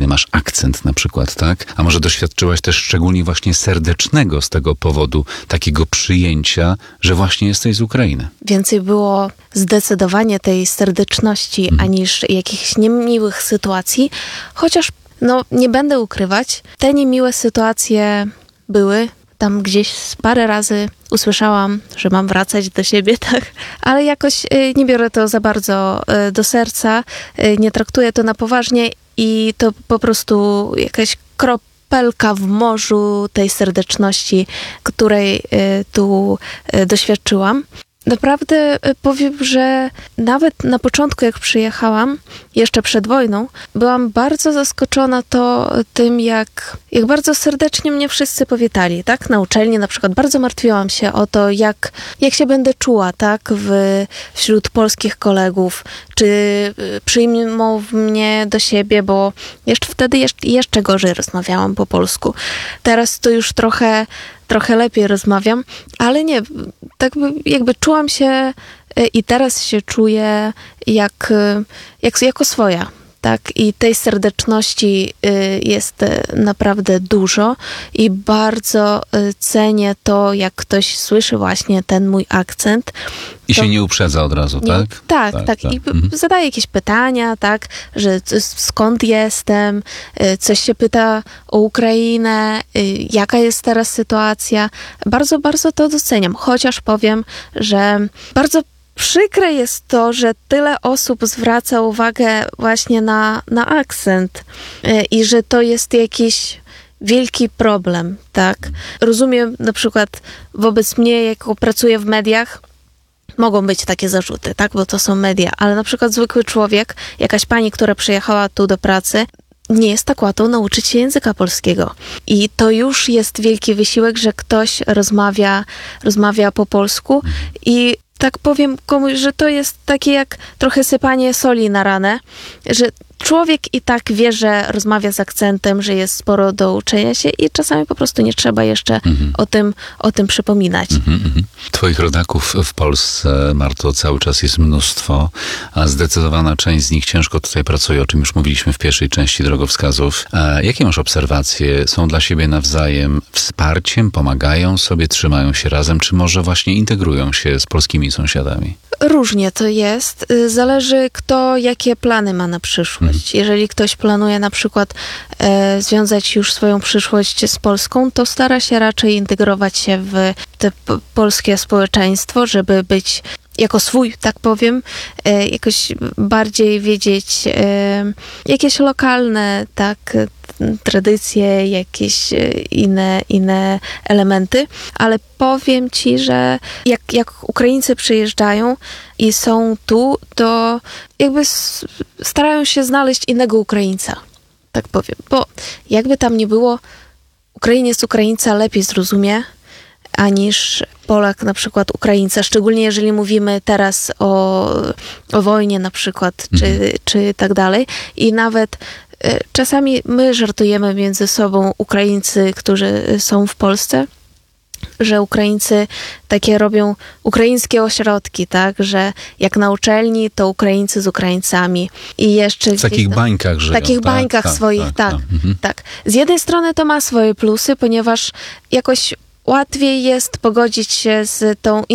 Ukrainy, masz akcent na przykład, tak? A może doświadczyłaś też szczególnie właśnie serdecznego z tego powodu takiego przyjęcia, że właśnie jesteś z Ukrainy? Więcej było zdecydowanie tej serdeczności, aniż jakichś niemiłych sytuacji, chociaż nie będę ukrywać, te niemiłe sytuacje były. Tam gdzieś parę razy usłyszałam, że mam wracać do siebie, tak? Ale jakoś nie biorę to za bardzo do serca, nie traktuję to na poważnie i to po prostu jakaś kropelka w morzu tej serdeczności, której tu doświadczyłam. Naprawdę powiem, że nawet na początku, jak przyjechałam, jeszcze przed wojną, byłam bardzo zaskoczona tym, jak bardzo serdecznie mnie wszyscy powitali, tak? Na uczelni na przykład bardzo martwiłam się o to, jak się będę czuła, tak? Wśród polskich kolegów, czy przyjmą mnie do siebie, bo wtedy jeszcze gorzej rozmawiałam po polsku. Teraz to już trochę lepiej rozmawiam, ale nie, tak jakby czułam się i teraz się czuję jako swoja, tak? I tej serdeczności jest naprawdę dużo i bardzo cenię to, jak ktoś słyszy właśnie ten mój akcent. I się nie uprzedza od razu, tak? Tak. I zadaje jakieś pytania, tak, że skąd jestem, coś się pyta o Ukrainę, jaka jest teraz sytuacja. Bardzo, bardzo to doceniam, chociaż powiem, że bardzo przykre jest to, że tyle osób zwraca uwagę właśnie na akcent i że to jest jakiś wielki problem, tak. Rozumiem na przykład wobec mnie, jak pracuję w mediach, mogą być takie zarzuty, tak, bo to są media, ale na przykład zwykły człowiek, jakaś pani, która przyjechała tu do pracy, nie jest tak łatwo nauczyć się języka polskiego. I to już jest wielki wysiłek, że ktoś rozmawia po polsku i tak powiem komuś, że to jest takie jak trochę sypanie soli na ranę, że człowiek i tak wie, że rozmawia z akcentem, że jest sporo do uczenia się i czasami po prostu nie trzeba jeszcze o tym przypominać. Twoich rodaków w Polsce, Marto, cały czas jest mnóstwo, a zdecydowana część z nich ciężko tutaj pracuje, o czym już mówiliśmy w pierwszej części drogowskazów. Jakie masz obserwacje? Są dla siebie nawzajem wsparciem, pomagają sobie, trzymają się razem, czy może właśnie integrują się z polskimi sąsiadami? Różnie to jest. Zależy kto jakie plany ma na przyszłość. Jeżeli ktoś planuje na przykład związać już swoją przyszłość z Polską, to stara się raczej integrować się w te polskie społeczeństwo, żeby być jako swój, tak powiem, jakoś bardziej wiedzieć jakieś lokalne, tak, tradycje, jakieś inne elementy, ale powiem ci, że jak Ukraińcy przyjeżdżają i są tu, to jakby starają się znaleźć innego Ukraińca, tak powiem, bo jakby tam nie było, Ukrainiec Ukraińca lepiej zrozumie, aniż Polak, na przykład Ukraińca, szczególnie jeżeli mówimy teraz o wojnie na przykład, czy tak dalej. I nawet czasami my żartujemy między sobą, Ukraińcy, którzy są w Polsce, że Ukraińcy takie robią ukraińskie ośrodki, tak, że jak na uczelni, to Ukraińcy z Ukraińcami. I jeszcze w takich bańkach żyją. W takich bańkach swoich, tak. Z jednej strony to ma swoje plusy, ponieważ jakoś łatwiej jest pogodzić się z tą